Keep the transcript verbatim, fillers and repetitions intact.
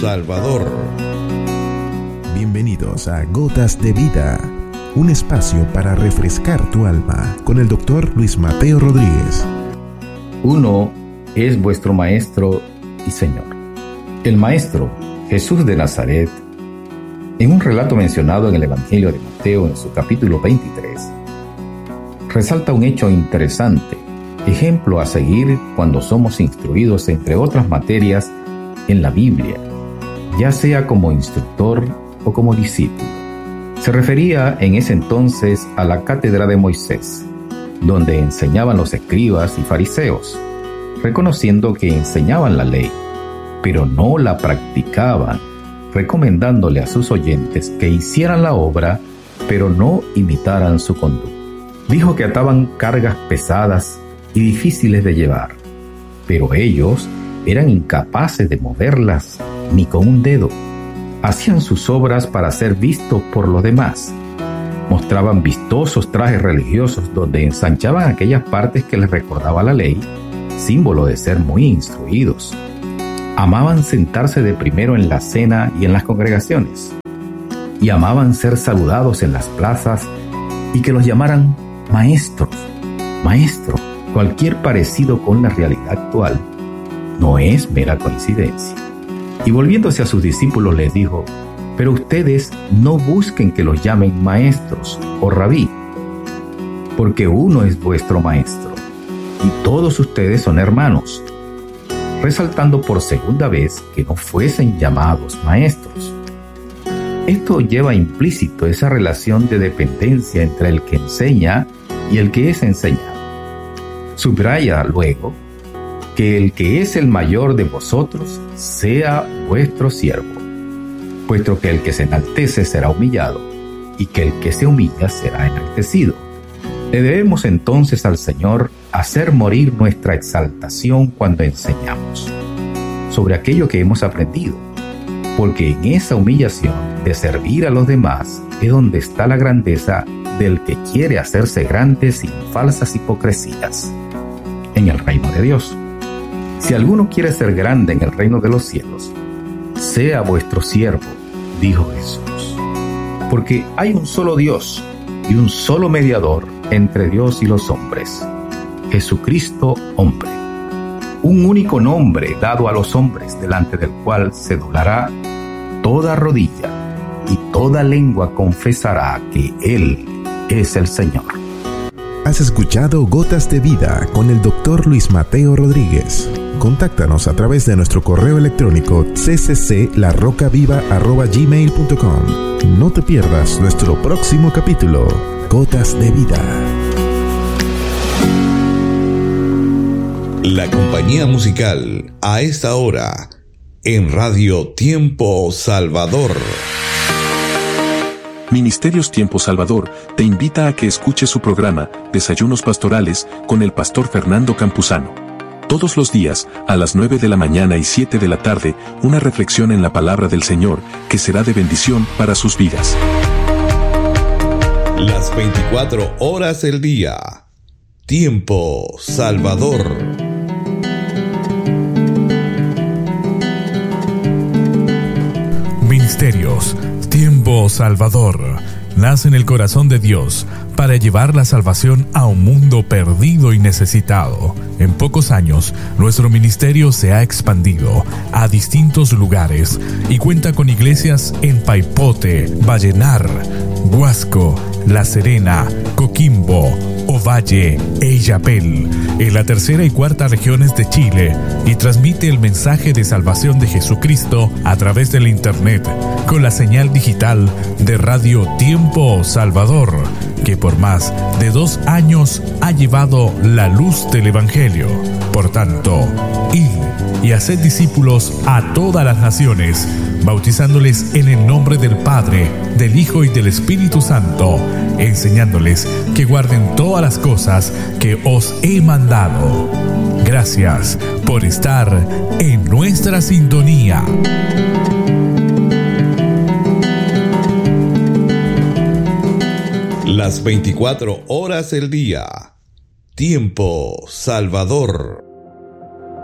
Salvador. Bienvenidos a Gotas de Vida, un espacio para refrescar tu alma con el doctor Luis Mateo Rodríguez. Uno es vuestro Maestro y Señor. El Maestro, Jesús de Nazaret, en un relato mencionado en el Evangelio de Mateo en su capítulo veintitrés, resalta un hecho interesante, ejemplo a seguir cuando somos instruidos, entre otras materias, en la Biblia, ya sea como instructor o como discípulo. Se refería en ese entonces a la cátedra de Moisés, donde enseñaban los escribas y fariseos, reconociendo que enseñaban la ley, pero no la practicaban, recomendándole a sus oyentes que hicieran la obra, pero no imitaran su conducta. Dijo que ataban cargas pesadas y difíciles de llevar, pero ellos eran incapaces de moverlas ni con un dedo. Hacían sus obras para ser vistos por los demás. Mostraban vistosos trajes religiosos donde ensanchaban aquellas partes que les recordaba la ley, símbolo de ser muy instruidos. Amaban sentarse de primero en la cena y en las congregaciones, y amaban ser saludados en las plazas y que los llamaran maestros, maestro. Cualquier parecido con la realidad actual no es mera coincidencia. Y volviéndose a sus discípulos les dijo: pero ustedes no busquen que los llamen maestros o rabí, porque uno es vuestro maestro, y todos ustedes son hermanos, resaltando por segunda vez que no fuesen llamados maestros. Esto lleva implícito esa relación de dependencia entre el que enseña y el que es enseñado. Subraya luego que el que es el mayor de vosotros sea vuestro siervo, puesto que el que se enaltece será humillado, y que el que se humilla será enaltecido. Le debemos entonces al Señor hacer morir nuestra exaltación cuando enseñamos sobre aquello que hemos aprendido, porque en esa humillación de servir a los demás es donde está la grandeza del que quiere hacerse grande sin falsas hipocresías en el reino de Dios. Si alguno quiere ser grande en el reino de los cielos, sea vuestro siervo, dijo Jesús. Porque hay un solo Dios y un solo mediador entre Dios y los hombres, Jesucristo hombre. Un único nombre dado a los hombres, delante del cual se doblará toda rodilla y toda lengua confesará que Él es el Señor. Has escuchado Gotas de Vida con el doctor Luis Mateo Rodríguez. Contáctanos a través de nuestro correo electrónico c c c la roca viva arroba gmail punto com. No te pierdas nuestro próximo capítulo, Gotas de Vida. La compañía musical a esta hora en Radio Tiempo Salvador. Ministerios Tiempo Salvador te invita a que escuches su programa Desayunos Pastorales con el pastor Fernando Campuzano. Todos los días, a las nueve de la mañana y siete de la tarde, una reflexión en la palabra del Señor que será de bendición para sus vidas. Las veinticuatro horas del día. Tiempo Salvador. Ministerios Tiempo Salvador nace en el corazón de Dios para llevar la salvación a un mundo perdido y necesitado. En pocos años, nuestro ministerio se ha expandido a distintos lugares y cuenta con iglesias en Paipote, Vallenar, Huasco, La Serena, Coquimbo, Ovalle e Illapel, en la tercera y cuarta regiones de Chile, y transmite el mensaje de salvación de Jesucristo a través del internet con la señal digital de Radio Tiempo Salvador, que por más de dos años ha llevado la luz del Evangelio. Por tanto, id y haced discípulos a todas las naciones, bautizándoles en el nombre del Padre, del Hijo y del Espíritu Santo, enseñándoles que guarden todas las cosas que os he mandado. Gracias por estar en nuestra sintonía. Las veinticuatro horas del día. Tiempo Salvador.